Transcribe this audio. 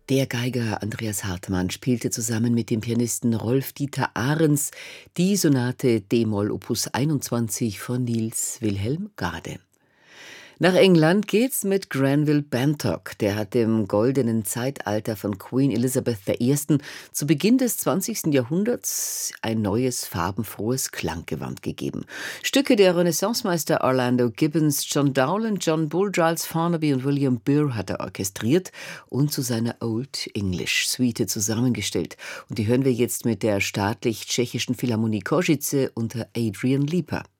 Der Geiger Andreas Hartmann spielte zusammen mit dem Pianisten Rolf-Dieter Ahrens die Sonate d-Moll Opus 21 von Niels Wilhelm Gade. Nach England geht's mit Granville Bantock. Der hat dem goldenen Zeitalter von Queen Elizabeth I. zu Beginn des 20. Jahrhunderts ein neues, farbenfrohes Klanggewand gegeben. Stücke der Renaissancemeister Orlando Gibbons, John Dowland, John Bull, Giles Farnaby und William Burr hat er orchestriert und zu seiner Old English Suite zusammengestellt. Und die hören wir jetzt mit der staatlich tschechischen Philharmonie Košice unter Adrian Lieper.